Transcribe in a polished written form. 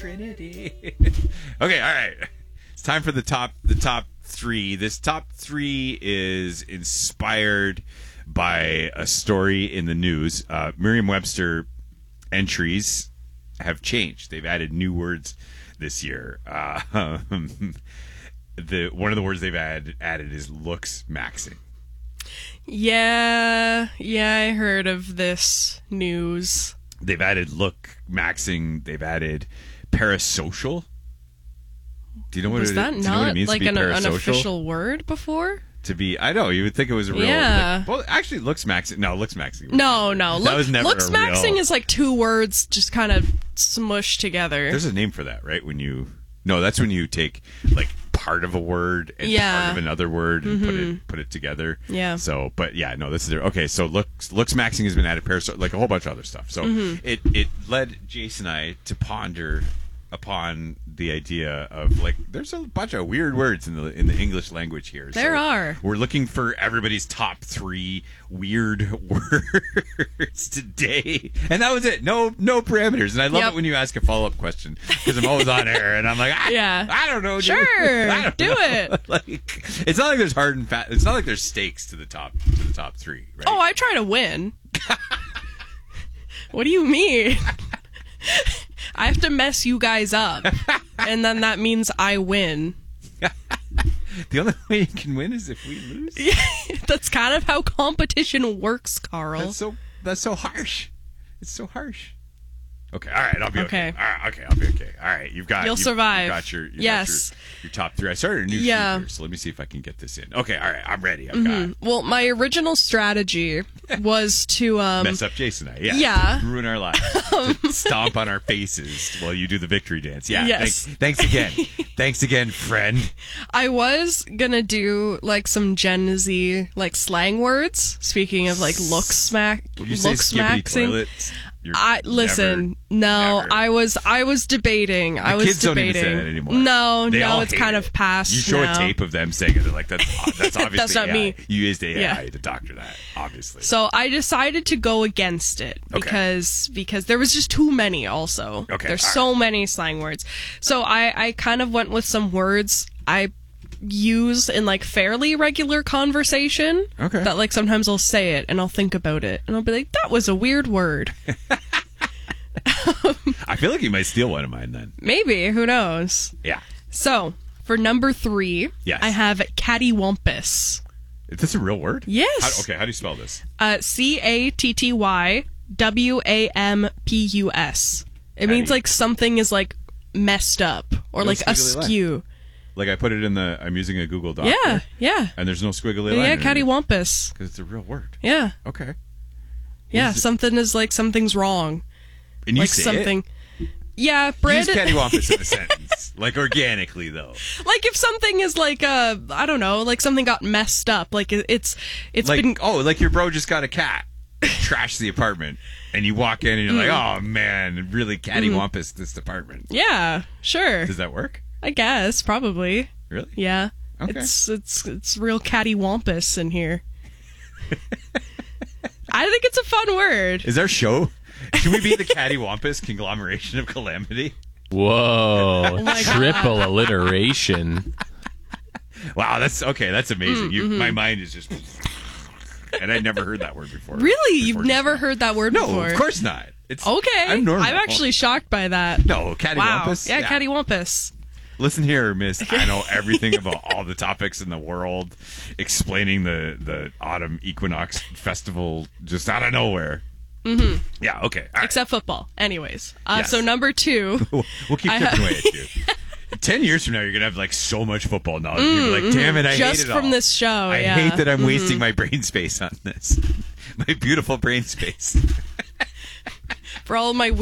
Trinity. Okay, all right. It's time for the top three. This top three is inspired by a story in the news. Merriam-Webster entries have changed. They've added new words this year. One of the words they've added is looks maxing. Yeah, I heard of this news. They've added look maxing. They've added parasocial. Do you know what Was that do you know what it not means like to be an parasocial? official word before? To be, I know you would think it was a real. Yeah. Well, actually, looks maxing. No, looks maxing. No. That was never looks a real- maxing is like two words just kind of smushed together. There's a name for that, right? That's when you take like part of a word and part of another word and put it together. Yeah. So, but yeah, no, this is there. Okay, so looks maxing has been added, like a whole bunch of other stuff. So it led Jason and I to ponder upon the idea of like there's a bunch of weird words in the English language here. There are. We're looking for everybody's top 3 weird words today, and that was it. No parameters. And I love it when you ask a follow-up question because I'm always on air and I'm like, I don't know. Dude. Sure, I don't do know. it. Like, it's not like there's hard and fast. It's not like there's stakes to the top 3. Right? Oh, I try to win. What do you mean? I have to mess you guys up, and then that means I win. The only way you can win is if we lose. That's kind of how competition works, Carl. That's so harsh. It's so harsh. Okay, all right, I'll be okay. Okay. All right, okay, I'll be okay. All right, you'll survive. You've got your Yes. your top 3. I started a new sheet here, so let me see if I can get this in. Okay, all right, I'm ready. I've got Well, my original strategy was to mess up Jason and I. Yeah. Ruin our lives. To stomp on our faces while you do the victory dance. Yeah. Yes. Thanks again. Thanks again, friend. I was gonna do like some Gen Z like slang words. Speaking of like look Would you say skibbity maxing. toilets? No, never. I was debating. I was kids debating. don't even say that anymore. No, all it's hate kind it. of past. You show now. a tape of them saying it, they're like, that's obviously That's not AI. me. You used AI Yeah. to doctor that, obviously. So I decided to go against it because there was just too many. Also, Okay, there's all so many slang words. So I kind of went with some words I use in like fairly regular conversation. Okay. That like sometimes I'll say it and I'll think about it and I'll be like, that was a weird word. I feel like you might steal one of mine then. Maybe, who knows? Yeah. So for number 3, Yes. I have cattywampus. Is this a real word? Yes. How do you spell this? CATTYWAMPUS. It means like something is like messed up or No like squiggly line. askew. Like I put it I'm using a Google Doc. Yeah, here, yeah. and there's no squiggly line. Yeah, cattywampus. Because it's a real word. Yeah. Okay. Yeah, is it? something is like something's wrong. And you Like say something. Yeah, Use Brandon. cattywampus in a sentence. Like organically, though. Like if something is like I don't know, like something got messed up. Like it's Like, been like your bro just got a cat. Trash the apartment. And you walk in and you're like, oh man, really cattywampus this apartment. Yeah, sure. Does that work? I guess probably. Really? Yeah. Okay. It's real cattywampus in here. I think it's a fun word. Is our show? Should we be the cattywampus conglomeration of calamity? Whoa. my Triple alliteration. Wow, that's okay. That's amazing. My mind is just, and I'd never heard that word before. Really? Before You've just never now. heard that word No, before? of course not. It's Okay. I'm normal. I'm actually shocked by that. no Wow. cattywampus. Yeah, cattywampus. Listen here, miss. I know everything about all the topics in the world, explaining the autumn equinox festival just out of nowhere. Mm-hmm. Yeah, okay. All right. Except football. Anyways. Yes. So number 2. We'll keep chipping away at you. 10 years from now, you're going to have like so much football knowledge. You're like, damn it, I just hate it from all. this show. I hate that I'm wasting my brain space on this. My beautiful brain space. For all of my